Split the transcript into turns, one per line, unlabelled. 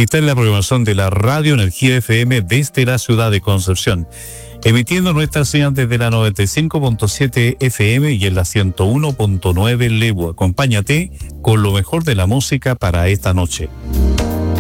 Está en la programación de la Radio Energía FM desde la ciudad de Concepción, emitiendo nuestra señal desde la 95.7 FM y en la 101.9 Lebu. Acompáñate con lo mejor de la música para esta noche.